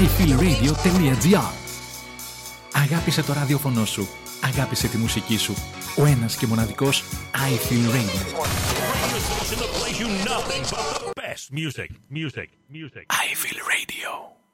ifeelradio.gr. Αγάπησε το ραδιόφωνο σου. Αγάπησε τη μουσική σου. Ο ένας και μοναδικός I Feel Radio. I Feel Radio.